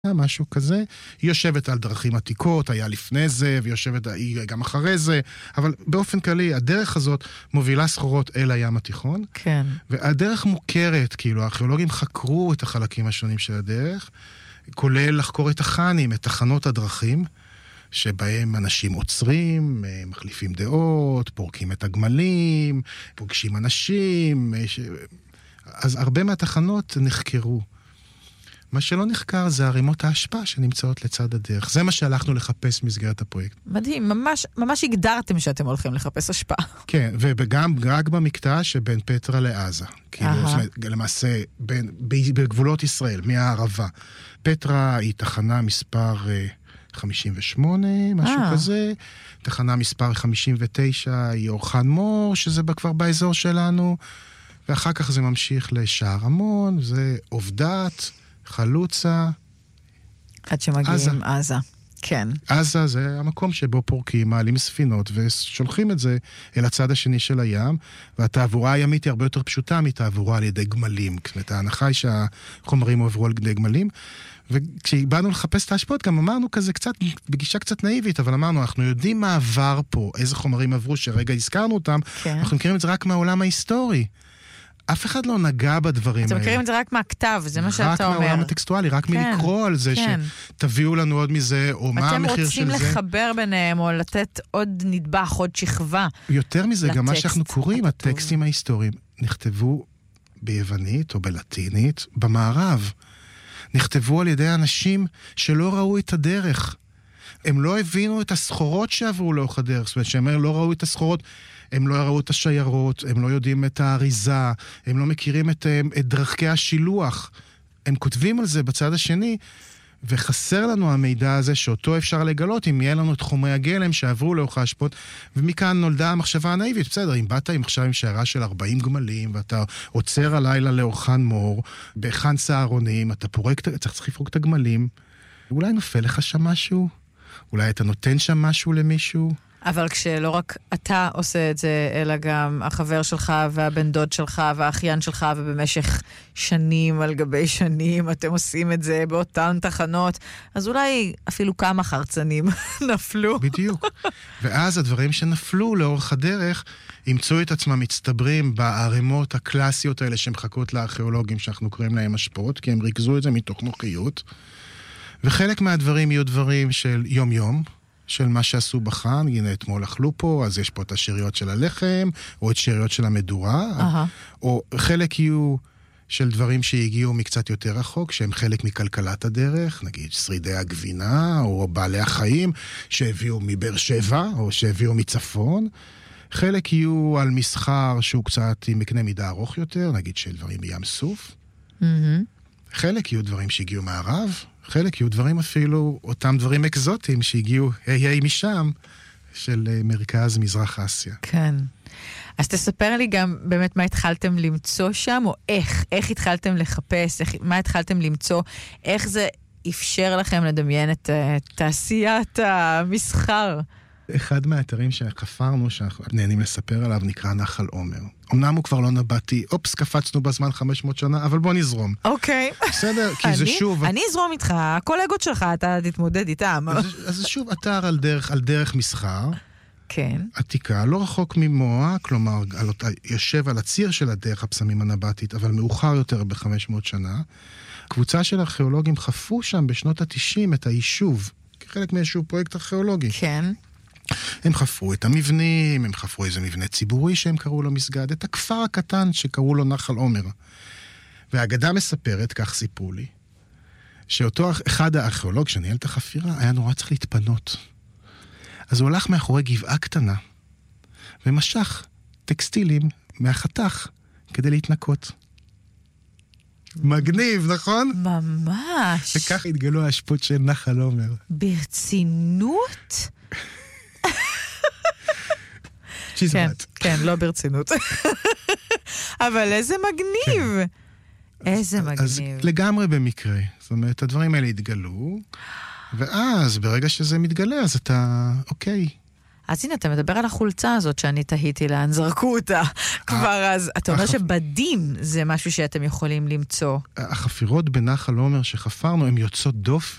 משהו כזה. היא יושבת על דרכים עתיקות, היה לפני זה, והיא יושבת גם אחרי זה, אבל באופן כללי, הדרך הזאת מובילה סחורות אל הים התיכון. כן. והדרך מוכרת, כאילו, הארכיאולוגים חקרו את החלקים השונים של הדרך, כולל לחקור את החנים, את תחנות הדרכים, שבהם אנשים עוצרים, מחליפים דעות, פורקים את הגמלים, פוגשים אנשים, אז הרבה מהתחנות נחקרו. מה שלא נחקר זה ערימות ההשפעה שנמצאות לצד הדרך. זה מה שהלכנו לחפש במסגרת הפרויקט. מדהים, ממש הגדרתם שאתם הולכים לחפש השפעה. כן, וגם רק במקטע שבין פטרה לעזה. כאילו, למעשה, בגבולות ישראל, מהערבה. פטרה היא תחנה מספר 58, משהו כזה. תחנה מספר 59 היא אורחן מור, שזה כבר באזור שלנו. ואחר כך זה ממשיך לשער המון, זה עובדת, חלוצה. עד שמגיעים עזה. כן. עזה זה המקום שבו פורקים, מעלים ספינות ושולחים את זה אל הצד השני של הים, והתעבורה הימית היא הרבה יותר פשוטה מתעבורה על ידי גמלים. זאת אומרת, ההנחה היא שהחומרים עוברו על ידי גמלים, וכשבאנו לחפש את ההשפעות, גם אמרנו כזה קצת, בגישה קצת נאיבית, אבל אמרנו, אנחנו יודעים מה עבר פה, איזה חומרים עברו, שרגע הזכרנו אותם, כן. אנחנו מכירים את זה רק מהעולם ההיסטורי. אף אחד לא נגע בדברים האלה. אתם מכירים את זה רק מהכתב, זה מה שאתה אומר. רק מהעולם הטקסטואלי, רק מלקרוא על זה, שתביאו לנו עוד מזה, או מה המחיר של זה. אתם רוצים לחבר ביניהם, או לתת עוד נדבך, עוד שכבה. יותר מזה, גם מה שאנחנו קוראים, הטקסטים ההיסטוריים, נכתבו ביוונית או בלטינית, במערב. נכתבו על ידי אנשים שלא ראו את הדרך. הם לא הבינו את הסחורות שעברו לאורך הדרך. זאת אומרת, שהם לא ראו את הסחורות, הם לא ראו את השיירות, הם לא יודעים את האריזה, הם לא מכירים את דרכי השילוח. הם כותבים על זה בצד השני, וחסר לנו המידע הזה שאותו אפשר לגלות אם יהיה לנו את חומרי הגלם שעברו לאורך ההשפעות, ומכאן נולדה המחשבה הנאיבית. בסדר, אם באת עכשיו עם שיירה של 40 גמלים, ואתה עוצר הלילה לאורחן מור, בהכן סהרונים, אתה צריך לפרוק את הגמלים, אולי נופל לך שם משהו? אולי אתה נותן שם משהו למישהו? אבל כשלא רק אתה עושה את זה, אלא גם החבר שלך והבן דוד שלך והאחיין שלך, ובמשך שנים על גבי שנים אתם עושים את זה באותן תחנות, אז אולי אפילו כמה חרצנים נפלו. בדיוק. ואז הדברים שנפלו לאורך הדרך, ימצאו את עצמם מצטברים בערימות הקלאסיות האלה שמחכות לארכיאולוגים שאנחנו קוראים להם השפעות, כי הם ריכזו את זה מתוך נוחיות. וחלק מהדברים יהיו דברים של יום-יום, של מה שעשו בחן, הנה אתמול אכלו פה, אז יש פה את השאריות של הלחם, או את שאריות של המדורה, או חלק יהיו של דברים שהגיעו מקצת יותר רחוק, שהם חלק מכלכלת הדרך, נגיד שרידי הגבינה, או בעלי החיים, שהביאו מבאר שבע, או שהביאו מצפון. חלק יהיו על מסחר שהוא קצת עם מקנה מידה ארוך יותר, נגיד של דברים בים סוף. חלק יהיו דברים שהגיעו מערב, חלק יהיו דברים אפילו, אותם דברים אקזוטיים שהגיעו משם, של מרכז מזרח אסיה. כן. אז תספר לי גם באמת מה התחלתם למצוא שם, או איך התחלתם לחפש, מה התחלתם למצוא, איך זה אפשר לכם לדמיין את תעשיית המסחר. אחד מהאתרים שחפרנו, שאנחנו נהנים לספר עליו, נקרא נחל עומר. אמנם הוא כבר לא נבטי, קפצנו בזמן 500 שנה, אבל בוא נזרום. אוקיי. בסדר, כי זה שוב... אני אזרום איתך, הקולגות שלך, אתה תתמודד איתם. אז זה שוב אתר על דרך מסחר. כן. עתיקה, לא רחוק ממועה, כלומר, יושב על הציר של הדרך הפסמים הנבטית, אבל מאוחר יותר ב-500 שנה. קבוצה של ארכיאולוגים חפרו שם בשנות ה-90 את היישוב, כחלק מאיזשהו פרויקט ארכיאולוגי. כן. הם חפרו את המבנים, הם חפרו איזה מבנה ציבורי שהם קראו לו מסגד, את הכפר הקטן שקראו לו נחל עומר. והאגדה מספרת, כך סיפרו לי, שאותו אחד הארכיאולוג שניהל את החפירה היה נורא צריך להתפנות. אז הוא הלך מאחורי גבעה קטנה, ומשך טקסטילים מהחתך כדי להתנקות. מגניב, נכון? ממש. וכך התגלו ההשפעות של נחל עומר. ברצינות? כן, לא ברצינות. אבל איזה מגניב. איזה מגניב. אז לגמרי במקרה. זאת אומרת, הדברים האלה התגלו, ואז ברגע שזה מתגלה, אז אתה, אוקיי. אז הנה, אתה מדבר על החולצה הזאת שאני תהיתי לאן, זרקו אותה כבר אז. אתה אומר שבדים זה משהו שאתם יכולים למצוא. החפירות בנחל עומר שחפרנו, הן יוצאות דופן.